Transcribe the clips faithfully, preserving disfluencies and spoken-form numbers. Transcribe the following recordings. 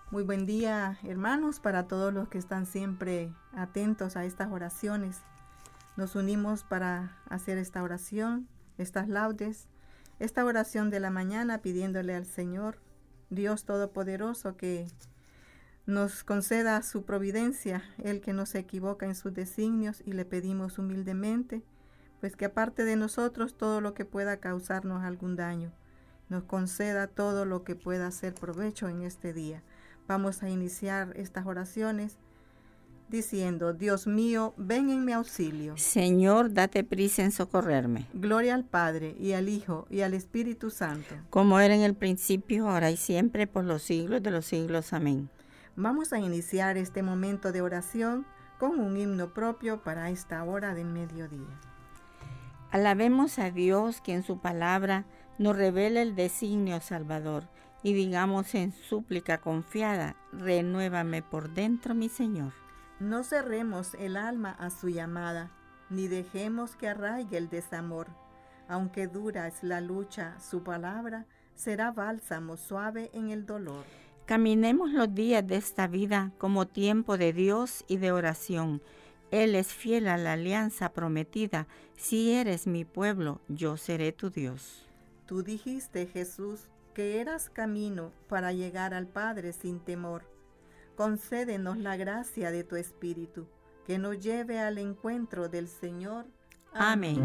Muy buen día, hermanos, para todos los que están siempre atentos a estas oraciones. Nos unimos para hacer esta oración, estas laudes, esta oración de la mañana pidiéndole al Señor, Dios Todopoderoso, que nos conceda su providencia, Él que no se equivoca en sus designios, y le pedimos humildemente, pues que aparte de nosotros todo lo que pueda causarnos algún daño, nos conceda todo lo que pueda hacer provecho en este día. Vamos a iniciar estas oraciones diciendo: Dios mío, ven en mi auxilio. Señor, date prisa en socorrerme. Gloria al Padre, y al Hijo, y al Espíritu Santo. Como era en el principio, ahora y siempre, por los siglos de los siglos. Amén. Vamos a iniciar este momento de oración con un himno propio para esta hora del mediodía. Alabemos a Dios, que en su palabra nos revela el designio salvador, y digamos en súplica confiada: renuévame por dentro, mi Señor. No cerremos el alma a su llamada, ni dejemos que arraigue el desamor. Aunque dura es la lucha, su palabra será bálsamo suave en el dolor. Caminemos los días de esta vida como tiempo de Dios y de oración. Él es fiel a la alianza prometida. Si eres mi pueblo, yo seré tu Dios. Tú dijiste, Jesús, que eras camino para llegar al Padre sin temor. Concédenos la gracia de tu Espíritu, que nos lleve al encuentro del Señor. Amén.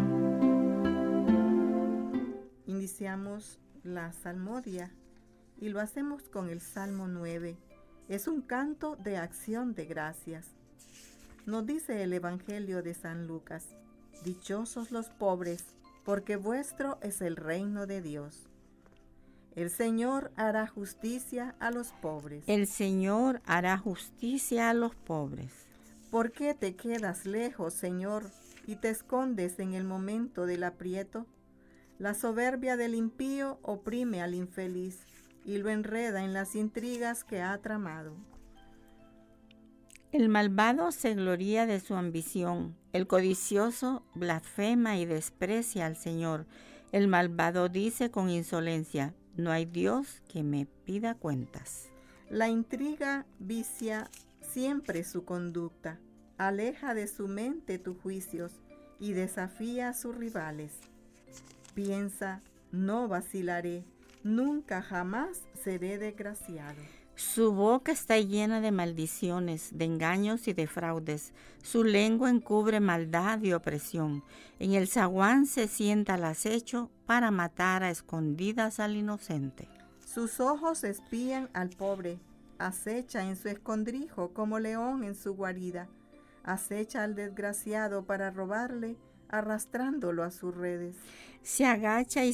Iniciamos la salmodia y lo hacemos con el Salmo nueve. Es un canto de acción de gracias. Nos dice el Evangelio de San Lucas: dichosos los pobres, porque vuestro es el reino de Dios. El Señor hará justicia a los pobres. El Señor hará justicia a los pobres. ¿Por qué te quedas lejos, Señor, y te escondes en el momento del aprieto? La soberbia del impío oprime al infeliz y lo enreda en las intrigas que ha tramado. El malvado se gloría de su ambición, el codicioso blasfema y desprecia al Señor. El malvado dice con insolencia: no hay Dios que me pida cuentas. La intriga vicia siempre su conducta, aleja de su mente tus juicios y desafía a sus rivales. Piensa: no vacilaré, nunca jamás seré desgraciado. Su boca está llena de maldiciones, de engaños y de fraudes. Su lengua encubre maldad y opresión. En el zaguán se sienta al acecho para matar a escondidas al inocente. Sus ojos espían al pobre, acecha en su escondrijo como león en su guarida. Acecha al desgraciado para robarle, arrastrándolo a sus redes. Se agacha y